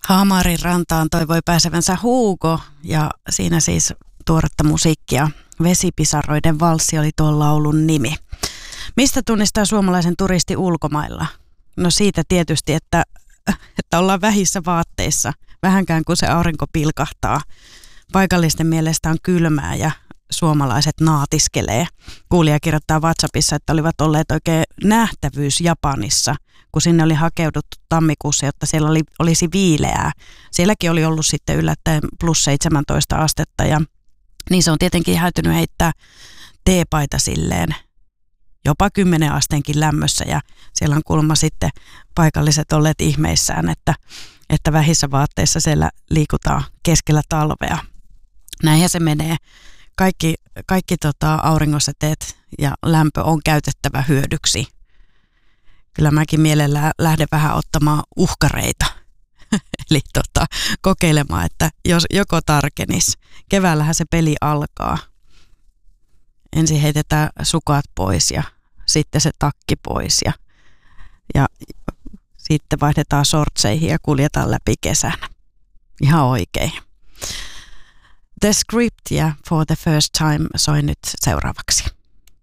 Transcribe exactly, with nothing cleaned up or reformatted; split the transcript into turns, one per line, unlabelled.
Hamarin rantaan toivoi pääsevänsä Hugo ja siinä siis tuoretta musiikkia. Vesipisaroiden valssi oli tuon laulun nimi. Mistä tunnistaa suomalaisen turisti ulkomailla? No siitä tietysti, että, että ollaan vähissä vaatteissa, vähänkään kun se aurinko pilkahtaa. Paikallisten mielestä on kylmää ja suomalaiset naatiskelee. Kuulija kirjoittaa WhatsAppissa, että olivat olleet oikein nähtävyys Japanissa, kun sinne oli hakeuduttu tammikuussa, jotta siellä oli, olisi viileää. Sielläkin oli ollut sitten yllättäen plus seitsemäntoista astetta ja niin se on tietenkin häytynyt heittää teepaita silleen jopa kymmenen asteenkin lämmössä ja siellä on kuulemma sitten paikalliset olleet ihmeissään, että, että vähissä vaatteissa siellä liikutaan keskellä talvea. Näinhän se menee. Kaikki, kaikki tota, auringosäteet ja lämpö on käytettävä hyödyksi. Kyllä mäkin mielellään lähden vähän ottamaan uhkareita. Eli tota, kokeilemaan, että jos joko tarkenis. Keväällähän se peli alkaa. Ensin heitetään sukat pois ja sitten se takki pois ja, ja sitten vaihdetaan shortseihin ja kuljetaan läpi kesänä. Ihan oikein. The Script ja For the First Time soi nyt seuraavaksi.